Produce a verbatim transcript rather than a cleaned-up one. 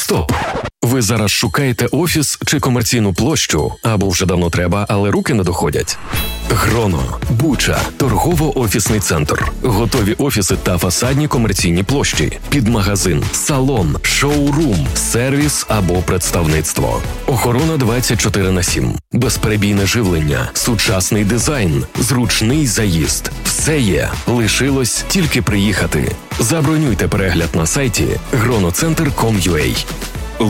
Стоп! Ви зараз шукаєте офіс чи комерційну площу, або вже давно треба, але руки не доходять? Гроно, Буча, торгово-офісний центр. Готові офіси та фасадні комерційні площі. Під магазин, салон, шоурум, сервіс або представництво. Охорона двадцять чотири на сім. Безперебійне живлення, сучасний дизайн, зручний заїзд. Все є. Лишилось тільки приїхати. Забронюйте перегляд на сайті гроноцентр крапка ком крапка ю а.